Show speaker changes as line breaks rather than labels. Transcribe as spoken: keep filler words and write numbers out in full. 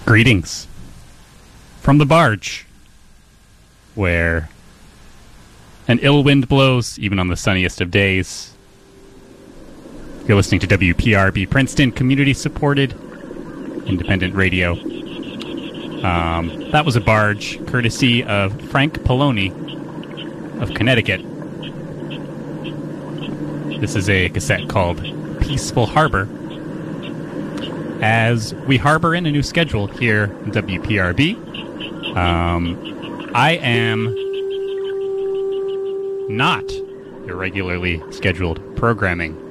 Greetings from the barge, where an ill wind blows even on the sunniest of days. You're listening to W P R B Princeton, community-supported independent radio. Um, that was a barge, courtesy of Frank Poloni of Connecticut. This is a cassette called Peaceful Harbor, as we harbor in a new schedule here in W P R B. Um, I am not irregularly scheduled programming